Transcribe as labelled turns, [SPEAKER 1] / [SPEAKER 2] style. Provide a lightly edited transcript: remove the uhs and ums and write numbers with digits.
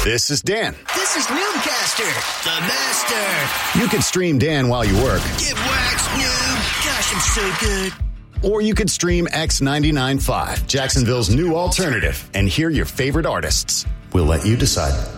[SPEAKER 1] This is Dan.
[SPEAKER 2] This is Noobcaster, the master.
[SPEAKER 1] You could stream Dan while you work.
[SPEAKER 2] Get waxed, noob. Gosh, I'm so good.
[SPEAKER 1] Or you could stream X99.5, Jacksonville's new alternative, and hear your favorite artists. We'll let you decide.